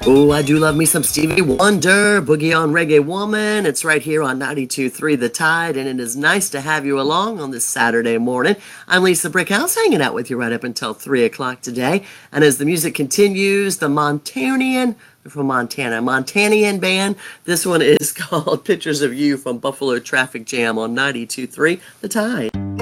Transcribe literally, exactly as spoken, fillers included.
Oh, I do love me some Stevie Wonder, Boogie on Reggae Woman. It's right here on ninety-two point three The Tide, and it is nice to have you along on this Saturday morning. I'm Lisa Brickhouse, hanging out with you right up until three o'clock today. And as the music continues, the Montanian, from Montana, Montanian band. This one is called Pictures of You from Buffalo Traffic Jam on ninety-two point three The Tide.